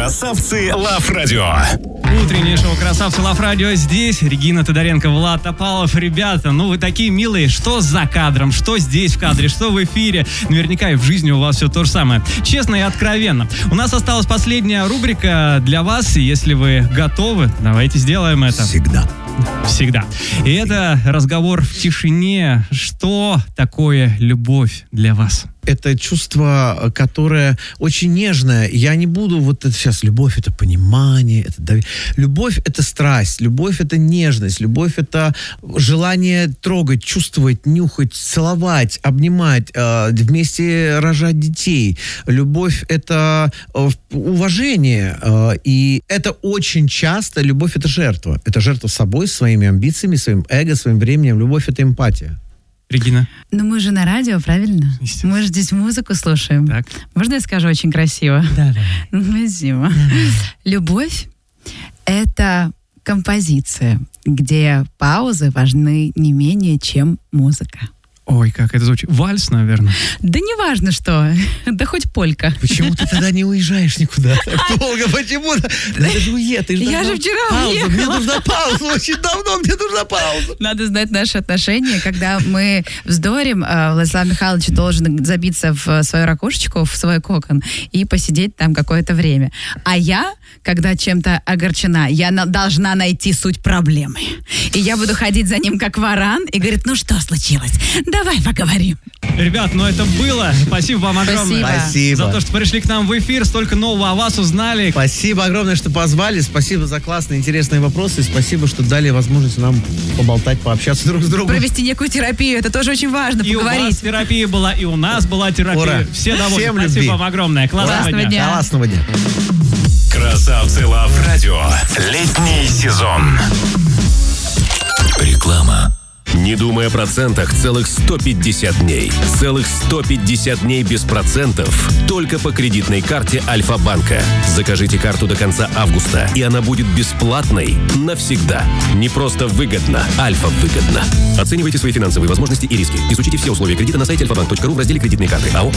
Красавцы Лав Радио. Утреннее шоу «Красавцы Лав Радио» здесь. Регина Тодоренко, Влад Топалов. Ребята, вы такие милые. Что за кадром, что здесь в кадре, что в эфире. Наверняка и в жизни у вас все то же самое. Честно и откровенно. У нас осталась последняя рубрика для вас. Если вы готовы, давайте сделаем это. Всегда. И это разговор в тишине. Что такое любовь для вас? Это чувство, которое очень нежное. Я не буду вот это сейчас... Любовь — это понимание, это доверие. Любовь — это страсть, любовь — это нежность, любовь — это желание трогать, чувствовать, нюхать, целовать, обнимать, вместе рожать детей. Любовь — это уважение. И это очень часто... Любовь — это жертва. Это жертва собой, своими амбициями, своим эго, своим временем. Любовь — это эмпатия. Регина? Мы же на радио, правильно? Мы же здесь музыку слушаем. Так. Можно я скажу очень красиво? Да. Спасибо. Любовь — это композиция, где паузы важны не менее, чем музыка. Ой, как это звучит. Вальс, наверное. Да не важно что, да хоть полька. Почему ты тогда не уезжаешь никуда так долго? Почему? Надо же уехать. Я же вчера уехала. Мне нужна пауза. Очень давно мне нужна пауза. Надо знать наши отношения. Когда мы вздорим, Владислав Михайлович должен забиться в свою ракушечку, в свой кокон и посидеть там какое-то время. А я, когда чем-то огорчена, я должна найти суть проблемы. И я буду ходить за ним как варан и говорит: ну что случилось? Давай поговорим. Ребят, это было. Спасибо вам огромное. Спасибо. За то, что пришли к нам в эфир, столько нового о вас узнали. Спасибо огромное, что позвали. Спасибо за классные, интересные вопросы. Спасибо, что дали возможность нам поболтать, пообщаться друг с другом. Провести некую терапию. Это тоже очень важно, и поговорить. У вас терапия была, и у нас была терапия. Ура. Все довольны. Всем Спасибо любви. вам огромное. Классного дня. Классного дня. Красавцы Лав Радио. Летний сезон. Реклама. Не думай о процентах целых 150 дней. Целых 150 дней без процентов только по кредитной карте Альфа-банка. Закажите карту до конца августа, и она будет бесплатной навсегда. Не просто выгодно, Альфа-выгодно. Оценивайте свои финансовые возможности и риски. Изучите все условия кредита на сайте alfabank.ru в разделе «Кредитные карты». АО